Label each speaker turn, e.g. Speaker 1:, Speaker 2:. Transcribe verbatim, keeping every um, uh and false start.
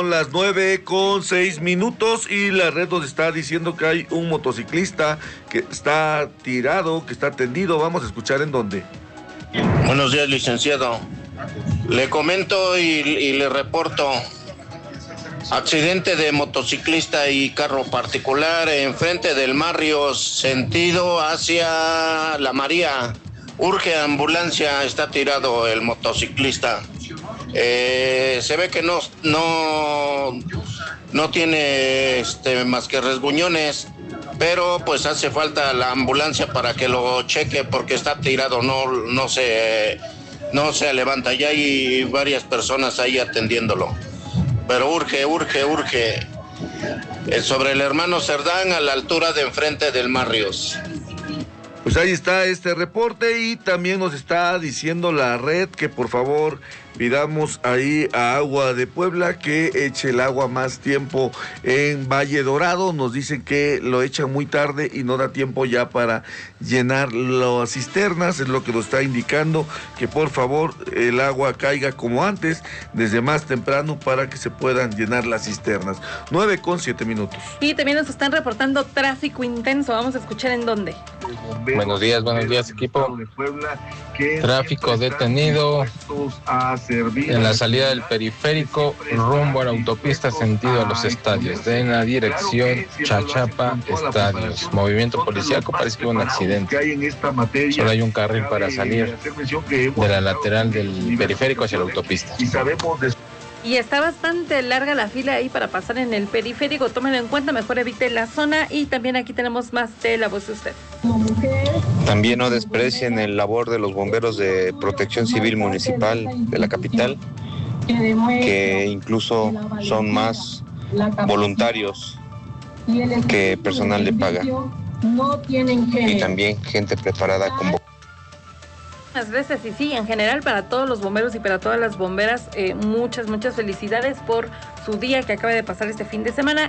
Speaker 1: Son las nueve con seis minutos y la red nos está diciendo que hay un motociclista que está tirado, que está tendido. Vamos a escuchar en dónde.
Speaker 2: Buenos días, licenciado. Le comento y, y le reporto. Accidente de motociclista y carro particular enfrente del Marrios, sentido hacia La María. Urge ambulancia, está tirado el motociclista. Eh, se ve que no, no, no tiene este, más que resguñones, pero pues hace falta la ambulancia para que lo cheque porque está tirado, no, no se, no se levanta. Ya hay varias personas ahí atendiéndolo. Pero urge, urge, urge. Eh, sobre el hermano Cerdán a la altura de enfrente del Marrios.
Speaker 1: Pues ahí está este reporte y también nos está diciendo la red que por favor pidamos ahí a Agua de Puebla que eche el agua más tiempo en Valle Dorado. Nos dicen que lo echan muy tarde y no da tiempo ya para llenar las cisternas, es lo que nos está indicando, que por favor el agua caiga como antes, desde más temprano para que se puedan llenar las cisternas. nueve con siete minutos.
Speaker 3: Y también nos están reportando tráfico intenso, vamos a escuchar en dónde.
Speaker 4: Buenos días, buenos días equipo. Tráfico detenido en la salida del periférico rumbo a la autopista sentido a los estadios, de en la dirección Chachapa Estadios. Movimiento policíaco, parece que hubo un accidente. Solo hay un carril para salir de la lateral del periférico hacia la autopista.
Speaker 3: Y está bastante larga la fila ahí para pasar en el periférico, tómenlo en cuenta, mejor evite la zona. Y también aquí tenemos más de La Voz de Usted.
Speaker 5: También no desprecien el labor de los bomberos de Protección Civil Municipal de la capital, que incluso son más voluntarios que personal de paga, y también gente preparada con
Speaker 3: Muchas gracias y sí, en general para todos los bomberos y para todas las bomberas, eh, muchas, muchas felicidades por su día que acaba de pasar este fin de semana.